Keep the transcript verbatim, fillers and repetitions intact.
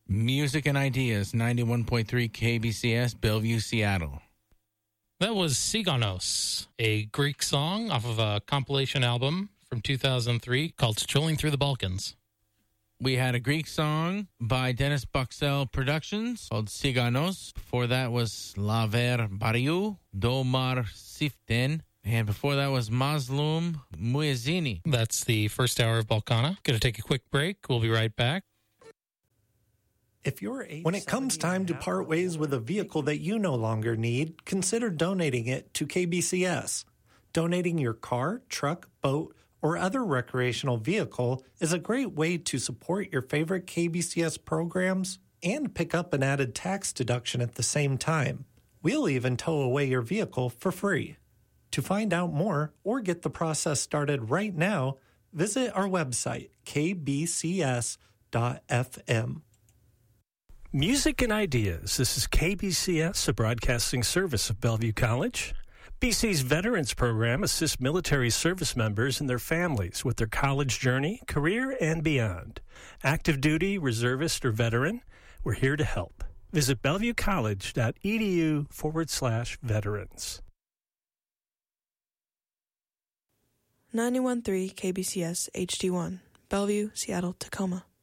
Music and Ideas, ninety-one point three K B C S, Bellevue, Seattle. That was Siganos, a Greek song off of a compilation album from two thousand three called Strolling Through the Balkans. We had a Greek song by Dennis Buxell Productions called Siganos. Before that was Laver Bariou, Domar Siften. And before that was Mazlum Muezzini. That's the first hour of Balkana. Going to take a quick break. We'll be right back. If you're when it comes time to part ways with a vehicle that you no longer need, consider donating it to K B C S. Donating your car, truck, boat, or other recreational vehicle is a great way to support your favorite K B C S programs and pick up an added tax deduction at the same time. We'll even tow away your vehicle for free. To find out more or get the process started right now, visit our website, k b c s dot f m. Music and Ideas. This is K B C S, a broadcasting service of Bellevue College. B C's Veterans Program assists military service members and their families with their college journey, career, and beyond. Active duty, reservist, or veteran, we're here to help. Visit bellevuecollege.edu forward slash veterans. ninety-one point three K B C S H D one, Bellevue, Seattle, Tacoma.